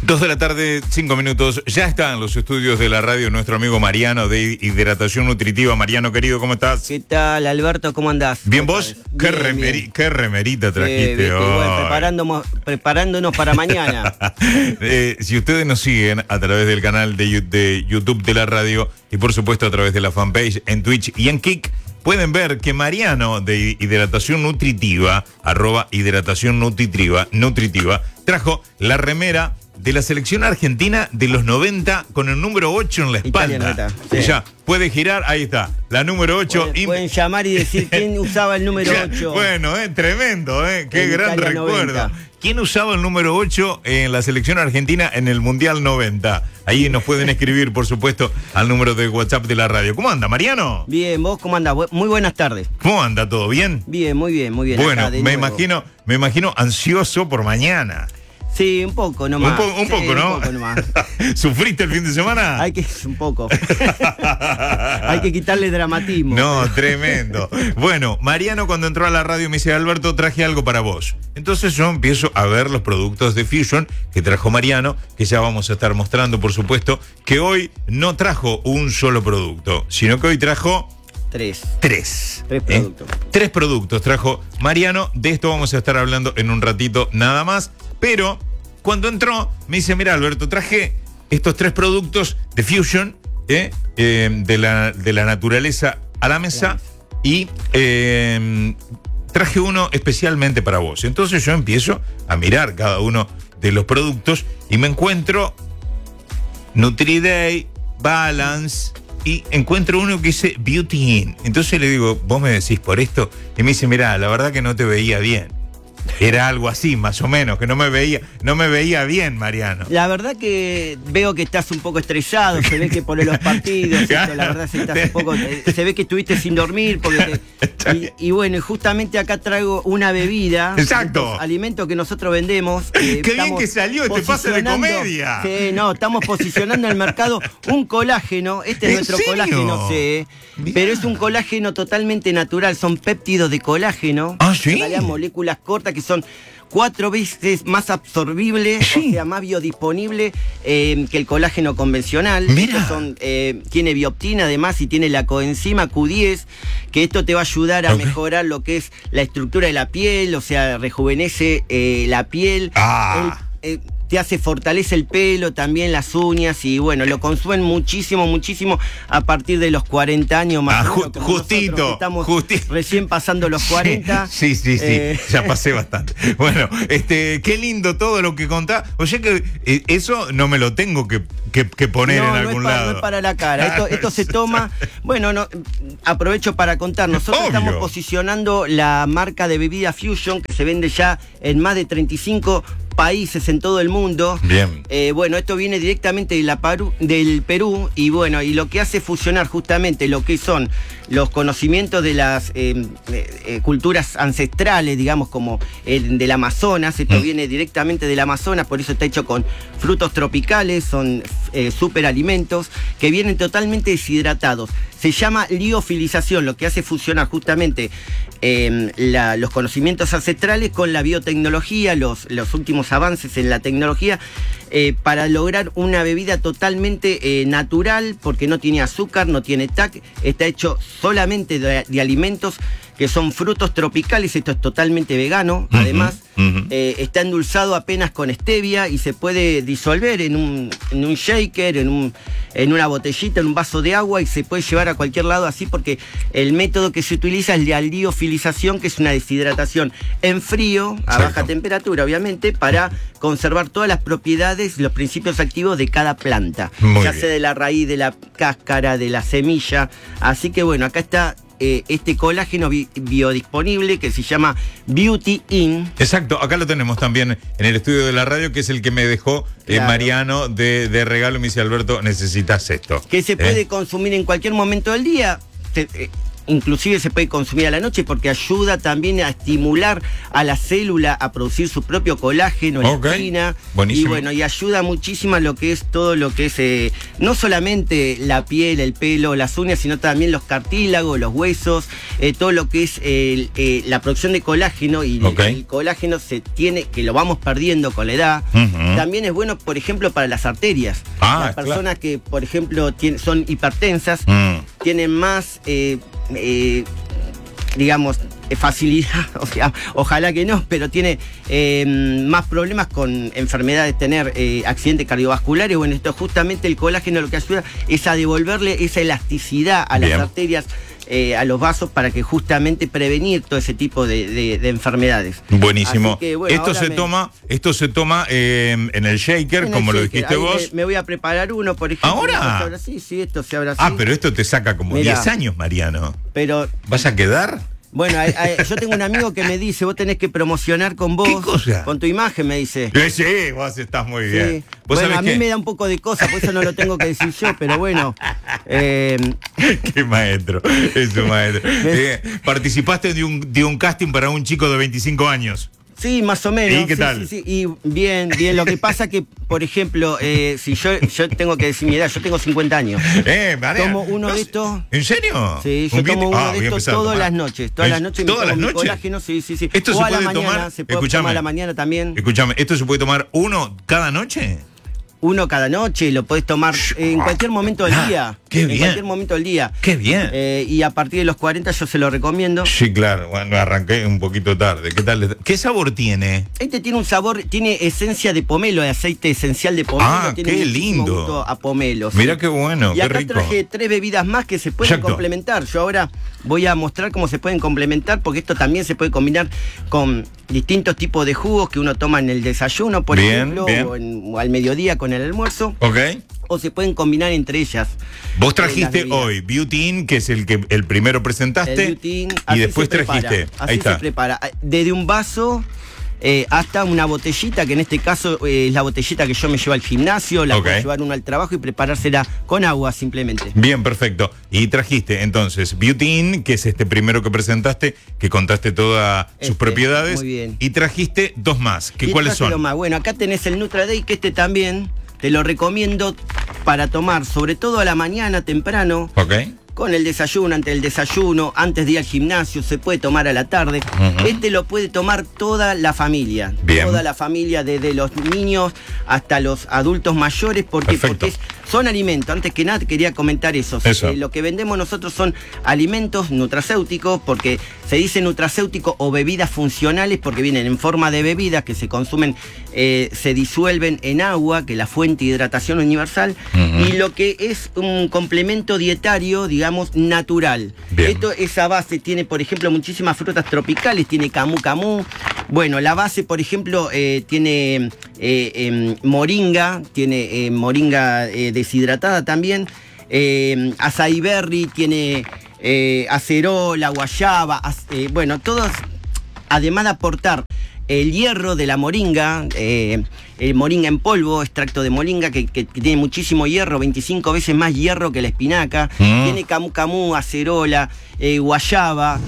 2 de la tarde, 5 minutos. Ya está en los estudios de la radio nuestro amigo Mariano de Hidratación Nutritiva. Mariano, querido, ¿cómo estás? ¿Qué tal, Alberto? ¿Cómo andás? ¿Bien vos? Bien. ¿Qué remerita trajiste hoy? Bueno, preparándonos para mañana. Si ustedes nos siguen a través del canal de YouTube de la radio y por supuesto a través de la fanpage en Twitch y en Kik, pueden ver que Mariano de Hidratación Nutritiva, @Hidratación Nutritiva, trajo la remera de la selección argentina de los 90 con el número 8 en la espalda. Sí. Ya, puede girar, ahí está, la número 8. Pueden llamar y decir quién usaba el número 8. Bueno, tremendo, qué en gran Italia recuerdo. 90. ¿Quién usaba el número 8 en la selección argentina en el Mundial 90? Ahí nos pueden escribir, por supuesto, al número de WhatsApp de la radio. ¿Cómo anda, Mariano? Bien, ¿vos cómo andás? Muy buenas tardes. ¿Cómo anda? ¿Todo bien? Bien, muy bien, muy bien. Bueno, me imagino ansioso por mañana. Sí, un poco nomás. Un poco, ¿no? Un poco nomás. ¿Sufriste el fin de semana? Un poco. Hay que quitarle dramatismo. No, tremendo. Bueno, Mariano cuando entró a la radio me dice, Alberto, traje algo para vos. Entonces yo empiezo a ver los productos de Fusion que trajo Mariano, que ya vamos a estar mostrando, por supuesto, que hoy no trajo un solo producto, sino que hoy trajo... Tres productos. 3 productos trajo Mariano. De esto vamos a estar hablando en un ratito nada más. Pero cuando entró, me dice, mira, Alberto, traje estos 3 productos de Fusion, de la naturaleza a la mesa, y traje uno especialmente para vos. Entonces yo empiezo a mirar cada uno de los productos y me encuentro NutriDay, Balance, y encuentro uno que dice Beauty In. Entonces le digo, vos me decís por esto, y me dice, mirá, la verdad que no te veía bien. Era algo así, más o menos, que no me veía bien, Mariano. La verdad que veo que estás un poco estresado, se ve que por los partidos, la verdad se ve que estuviste sin dormir, y bueno, justamente acá traigo una bebida. Exacto. Alimentos que nosotros vendemos. Qué bien que salió este pase de comedia. Sí, no, estamos posicionando en el mercado un colágeno, este es nuestro colágeno C, pero es un colágeno totalmente natural, son péptidos de colágeno. Ah, sí. Moléculas cortas que son 4 veces más absorbible, sí, o sea, más biodisponible que el colágeno convencional. Mira. Tiene bioptina además y tiene la coenzima Q10, que esto te va a ayudar a mejorar lo que es la estructura de la piel, o sea, rejuvenece la piel. Te fortalece el pelo, también las uñas, y bueno, lo consumen muchísimo a partir de los 40 años más. Justito. Estamos recién pasando los 40. Sí, ya pasé bastante. Bueno, qué lindo todo lo que contás. O sea que eso no me lo tengo que poner en algún lado. No es para la cara. Esto se toma. Bueno, aprovecho para contar. Nosotros estamos posicionando la marca de bebida Fusion, que se vende ya en más de 35 países en todo el mundo. Bien. Bueno, esto viene directamente del Perú, y bueno, y lo que hace fusionar justamente lo que son los conocimientos de las culturas ancestrales, digamos, como el del Amazonas. Esto viene directamente del Amazonas, por eso está hecho con frutos tropicales, son superalimentos que vienen totalmente deshidratados. Se llama liofilización, lo que hace fusionar justamente los conocimientos ancestrales con la biotecnología, los últimos avances en la tecnología, para lograr una bebida totalmente natural, porque no tiene azúcar, no tiene TAC, está hecho solamente de alimentos que son frutos tropicales. Esto es totalmente vegano, además. Está endulzado apenas con stevia y se puede disolver en un shaker, en una botellita, en un vaso de agua, y se puede llevar a cualquier lado así, porque el método que se utiliza es la liofilización, que es una deshidratación en frío, a baja temperatura, obviamente, para conservar todas las propiedades, los principios activos de cada planta, ya sea de la raíz, de la cáscara, de la semilla. Así que bueno, acá está este colágeno biodisponible que se llama Beauty In. Exacto, acá lo tenemos también en el estudio de la radio, que es el que me dejó Mariano de regalo. Me dice, Alberto, necesitas esto. Que se puede consumir en cualquier momento del día. inclusive se puede consumir a la noche porque ayuda también a estimular a la célula a producir su propio colágeno, elastina. Buenísimo. Y bueno, y ayuda muchísimo a lo que es todo lo que es no solamente la piel, el pelo, las uñas, sino también los cartílagos, los huesos, todo lo que es la producción de colágeno, y el colágeno que lo vamos perdiendo con la edad. También es bueno, por ejemplo, para las arterias. Las personas que, por ejemplo, son hipertensas, tienen más, digamos, facilidad, o sea, ojalá que no, pero tiene más problemas con enfermedades, tener accidentes cardiovasculares. Bueno, esto justamente el colágeno lo que ayuda es a devolverle esa elasticidad a las arterias, a los vasos, para que justamente prevenir todo ese tipo de enfermedades. Buenísimo. Que, bueno, esto se toma en el shaker, como lo dijiste vos. Me voy a preparar uno, por ejemplo. ¿Ahora? Sí, esto se abre así. Pero esto te saca como 10 años, Mariano. Pero ¿vas a quedar? Bueno, yo tengo un amigo que me dice, vos tenés que promocionar con vos. ¿Qué cosa? Con tu imagen, me dice. Sí, vos estás muy bien. Sí. Bueno, a mí me da un poco de cosa, por eso no lo tengo que decir yo, pero bueno. Qué maestro, es un maestro. Participaste de un casting para un chico de 25 años. Sí, más o menos. ¿Y qué tal? Sí. Y bien. Lo que pasa que, por ejemplo, si yo tengo que decir mi edad, yo tengo 50 años. Tomo uno de estos. ¿En serio? Sí, yo tomo uno de estos todas las noches. Todas las noches. ¿Todas las noches? Colágeno, sí. ¿Esto o se a la puede mañana, tomar? se puede tomar a la mañana también. Escúchame, ¿esto se puede tomar uno cada noche? Uno cada noche, lo podés tomar en cualquier momento del día. Qué bien. En cualquier momento del día. Qué bien. Y a partir de los 40 yo se lo recomiendo. Sí, claro. Bueno, arranqué un poquito tarde. ¿Qué tal? ¿Qué sabor tiene? Este tiene un sabor, tiene esencia de pomelo, de aceite esencial de pomelo. Tiene qué lindo. Gusto a pomelo. Mirá, ¿sí? Qué bueno, y qué acá rico. traje 3 bebidas más que se pueden complementar. Yo ahora voy a mostrar cómo se pueden complementar, porque esto también se puede combinar con distintos tipos de jugos que uno toma en el desayuno, por ejemplo, o al mediodía con el almuerzo. O se pueden combinar entre ellas. Vos trajiste hoy Biotin, que es el primero presentaste. El Biotin, y después trajiste. Ahí está. Se prepara. Desde un vaso hasta una botellita, que en este caso es la botellita que yo me llevo al gimnasio, la puedo llevar uno al trabajo y preparársela con agua simplemente. Bien, perfecto. Y trajiste entonces Biotin, que es este primero que presentaste, que contaste todas sus propiedades. Muy bien. Y trajiste 2 más. ¿Cuáles son? Bueno, acá tenés el Nutraday, que este también te lo recomiendo para tomar, sobre todo a la mañana temprano. Con el desayuno, ante el desayuno, antes de ir al gimnasio, se puede tomar a la tarde. Este lo puede tomar toda la familia. Toda la familia, desde los niños hasta los adultos mayores. ¿Por qué? Porque son alimentos. Antes que nada quería comentar eso. Lo que vendemos nosotros son alimentos nutracéuticos, porque se dice nutracéutico o bebidas funcionales, porque vienen en forma de bebidas que se consumen, se disuelven en agua, que es la fuente de hidratación universal, y lo que es un complemento dietario, digamos, natural. Esto, esa base tiene, por ejemplo, muchísimas frutas tropicales, tiene camu. Bueno, la base, por ejemplo, tiene moringa, tiene moringa deshidratada también, açaí berry, tiene acerola, guayaba, bueno, todos, además de aportar el hierro de la moringa, moringa en polvo, extracto de moringa, que tiene muchísimo hierro, 25 veces más hierro que la espinaca. Tiene camu, acerola, guayaba,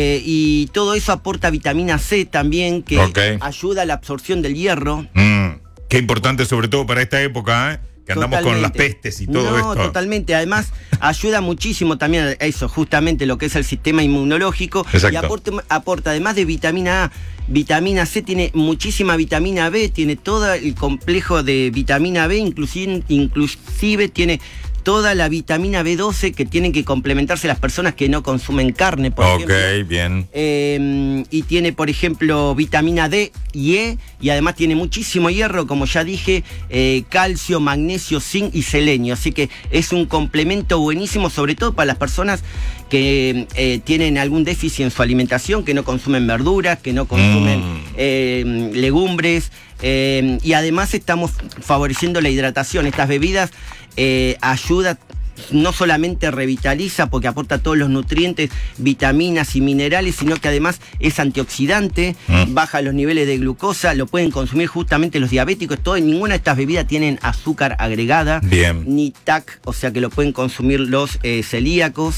y todo eso aporta vitamina C también, que ayuda a la absorción del hierro. Qué importante, sobre todo para esta época, que andamos con las pestes y todo esto. Totalmente. Además, ayuda muchísimo también a eso, justamente lo que es el sistema inmunológico. Y aporta, además de vitamina A, vitamina C, tiene muchísima vitamina B, tiene todo el complejo de vitamina B, inclusive tiene toda la vitamina B12 que tienen que complementarse las personas que no consumen carne, por ejemplo. Bien. Y tiene, por ejemplo, vitamina D y E, y además tiene muchísimo hierro, como ya dije, calcio, magnesio, zinc y selenio. Así que es un complemento buenísimo, sobre todo para las personas que tienen algún déficit en su alimentación, que no consumen verduras, que no consumen legumbres, y además estamos favoreciendo la hidratación. Estas bebidas ayuda no solamente revitaliza porque aporta todos los nutrientes, vitaminas y minerales, sino que además es antioxidante, baja los niveles de glucosa, lo pueden consumir justamente los diabéticos. Ninguna de estas bebidas tienen azúcar agregada, ni TAC, o sea que lo pueden consumir los celíacos.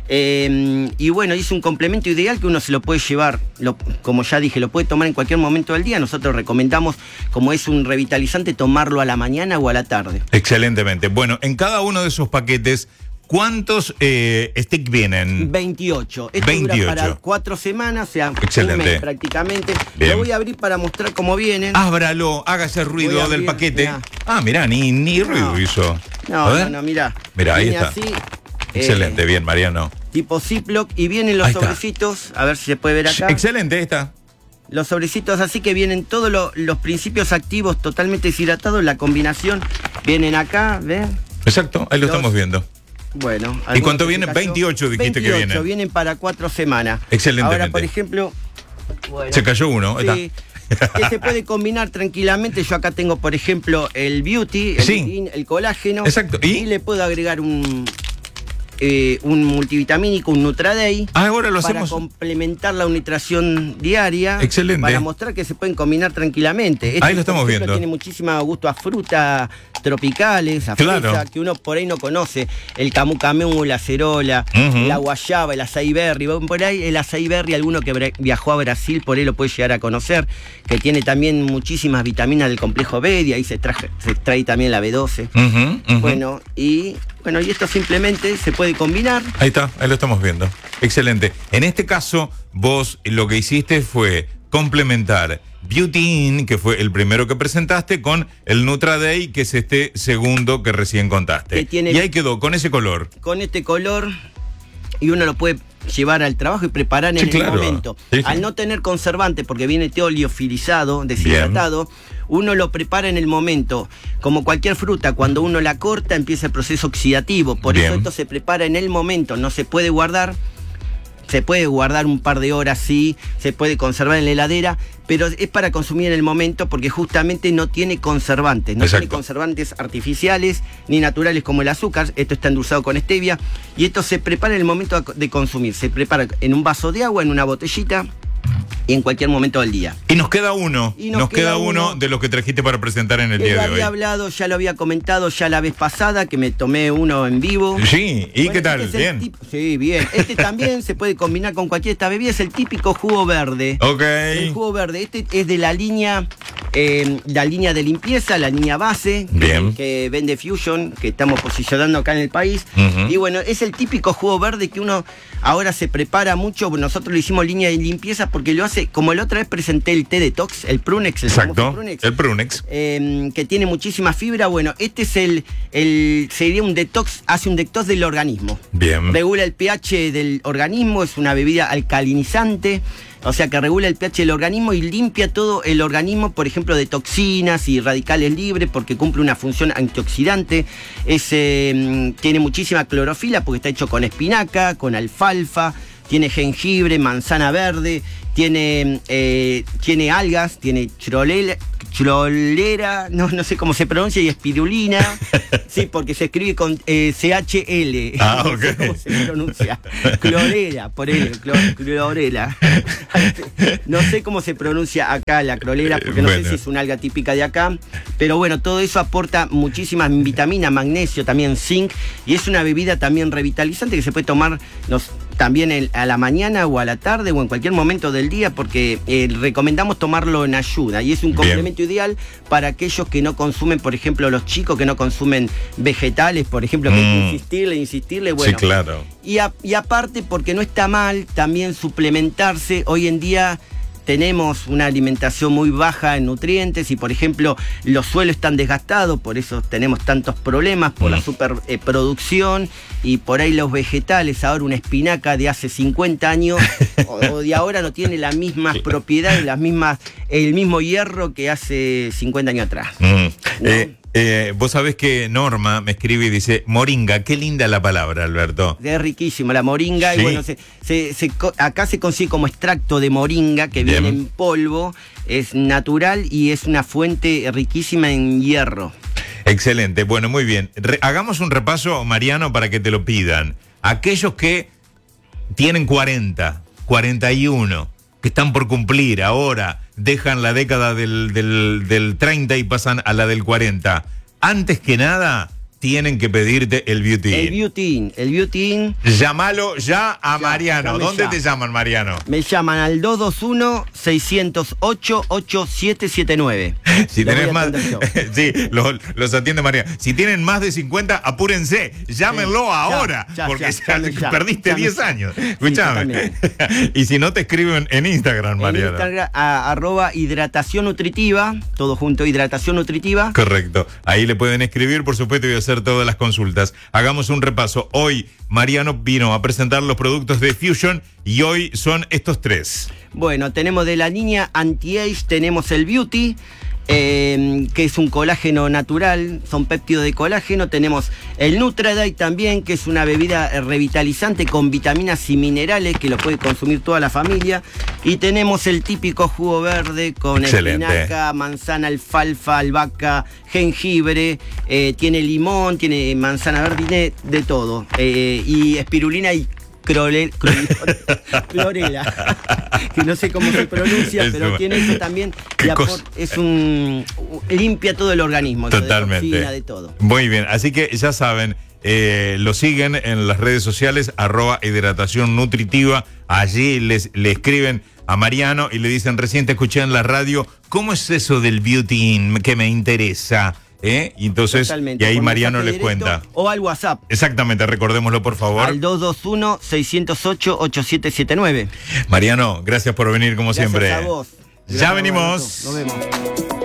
Y bueno, es un complemento ideal que uno se lo puede llevar, como ya dije, lo puede tomar en cualquier momento del día. Nosotros recomendamos, como es un revitalizante, tomarlo a la mañana o a la tarde. Excelentemente. Bueno, en cada uno de esos paquetes, ¿cuántos sticks vienen? 28. Esto 28. Dura para 4 semanas, o sea, excelente. Un mes prácticamente. Bien. Lo voy a abrir para mostrar cómo vienen. Ábralo, hágase ruido del paquete. Mirá. Ni ruido hizo. No, mirá. Mirá, ahí está. Así, excelente, bien, Mariano. Tipo Ziploc, y vienen los sobrecitos, a ver si se puede ver acá. Excelente, ahí está. Los sobrecitos así que vienen todos los principios activos totalmente deshidratados, la combinación, vienen acá, ¿ven? Exacto, ahí lo estamos viendo. Bueno. ¿Y cuánto vienen? 28 dijiste 28, que vienen. 28, vienen para 4 semanas. Excelentemente. Ahora, por ejemplo... Bueno, se cayó uno. Sí, que se puede combinar tranquilamente. Yo acá tengo, por ejemplo, el Beauty, el colágeno. Exacto. ¿Y? Le puedo agregar un multivitamínico, un Nutraday, ahora lo hacemos para complementar la nutrición diaria. Excelente. Para mostrar que se pueden combinar tranquilamente. Ahí lo estamos viendo. Tiene muchísimo gusto a frutas tropicales, a fresa, que uno por ahí no conoce. El camu camu, la acerola, la guayaba, el açaí berry. Por ahí el açaí berry, alguno que viajó a Brasil, por ahí lo puede llegar a conocer, que tiene también muchísimas vitaminas del complejo B, y ahí se extrae también la B12. Bueno, y esto simplemente se puede combinar. Ahí está, ahí lo estamos viendo. Excelente. En este caso, vos lo que hiciste fue complementar Beauty In, que fue el primero que presentaste, con el Nutraday, que es este segundo que recién contaste. Y ahí quedó, con ese color. Con este color, y uno lo puede llevar al trabajo y preparar en el momento. Al no tener conservante, porque viene oleofilizado, deshidratado, uno lo prepara en el momento. Como cualquier fruta, cuando uno la corta empieza el proceso oxidativo. Por eso esto se prepara en el momento, no se puede guardar. Se puede guardar un par de horas, sí, se puede conservar en la heladera, pero es para consumir en el momento porque justamente no tiene conservantes. No tiene conservantes artificiales ni naturales como el azúcar. Esto está endulzado con stevia y esto se prepara en el momento de consumir. Se prepara en un vaso de agua, en una botellita, y en cualquier momento del día. Y nos queda uno. Nos queda uno de los que trajiste para presentar en el día de hoy. Había hablado, ya lo había comentado ya la vez pasada, que me tomé uno en vivo. Sí, ¿y qué tal? ¿Bien? Sí, bien. Este también se puede combinar con cualquier esta bebida. Es el típico jugo verde. Ok. El jugo verde. Este es de la línea de limpieza, la línea base, que vende Fusion, que estamos posicionando acá en el país. Y bueno, es el típico jugo verde que uno ahora se prepara mucho. Nosotros lo hicimos línea de limpieza porque lo hace, como la otra vez presenté el té detox, el Prunex, el Prunex, que tiene muchísima fibra. Bueno, este es sería un detox, hace un detox del organismo. Bien. Regula el pH del organismo, es una bebida alcalinizante, o sea que regula el pH del organismo y limpia todo el organismo, por ejemplo, de toxinas y radicales libres, porque cumple una función antioxidante. Tiene muchísima clorofila porque está hecho con espinaca, con alfalfa, tiene jengibre, manzana verde, tiene algas, tiene cholera, no sé cómo se pronuncia, y espirulina. Sí, porque se escribe con CHL. No sé cómo se pronuncia. Clorela, por él, clorela. No sé cómo se pronuncia acá la clorela, porque no sé si es una alga típica de acá. Pero bueno, todo eso aporta muchísimas vitaminas, magnesio, también zinc, y es una bebida también revitalizante que se puede tomar también a la mañana o a la tarde o en cualquier momento del día, porque recomendamos tomarlo en ayuda, y es un complemento ideal para aquellos que no consumen, por ejemplo, los chicos que no consumen vegetales, por ejemplo, que hay que insistirle, bueno. Sí, claro. Y aparte, porque no está mal también suplementarse. Hoy en día tenemos una alimentación muy baja en nutrientes y, por ejemplo, los suelos están desgastados, por eso tenemos tantos problemas por la superproducción, y por ahí los vegetales, ahora una espinaca de hace 50 años o de ahora no tiene las mismas propiedades, el mismo hierro que hace 50 años atrás. Vos sabés que Norma me escribe y dice, moringa, qué linda la palabra, Alberto. Es riquísima la moringa, y bueno, acá se consigue como extracto de moringa, que viene en polvo, es natural y es una fuente riquísima en hierro. Excelente, bueno, muy bien. Hagamos un repaso, Mariano, para que te lo pidan. Aquellos que tienen 40, 41, que están por cumplir ahora, dejan la década del 30 y pasan a la del 40. Antes que nada, tienen que pedirte el Beauty. El Beauty. Llámalo ya a Mariano. ¿Dónde te llaman, Mariano? Me llaman al 221-608-8779. Si tenés más, sí, los atiende Mariano. Si tienen más de 50, apúrense, llámenlo ahora, porque ya perdiste 10 años. Escuchame. Y si no, te escriben en Instagram, Mariano. En Instagram, @hidratación nutritiva, todo junto, hidratación nutritiva. Correcto. Ahí le pueden escribir, por supuesto, y hacer todas las consultas. Hagamos un repaso. Hoy Mariano vino a presentar los productos de Fusion y hoy son estos 3. Bueno, tenemos de la línea Anti-Age, tenemos el Beauty, que es un colágeno natural, son péptidos de colágeno. Tenemos el Nutradite también, que es una bebida revitalizante con vitaminas y minerales que lo puede consumir toda la familia. Y tenemos el típico jugo verde con espinaca, manzana, alfalfa, albahaca, jengibre, tiene limón, tiene manzana verde, tiene de todo. Y espirulina y clorela, que no sé cómo se pronuncia, pero tiene eso también. Limpia todo el organismo. Totalmente. De toxina, de todo. Muy bien, así que ya saben, lo siguen en las redes sociales, @hidratación nutritiva. Allí le escriben a Mariano y le dicen: recién te escuché en la radio, ¿cómo es eso del Beauty que me interesa? Y entonces, totalmente. Y ahí Mariano les cuenta. O al WhatsApp. Exactamente, recordémoslo, por favor. Al 221-608-8779. Mariano, gracias por venir como siempre. Gracias a vos. Ya venimos. Nos vemos.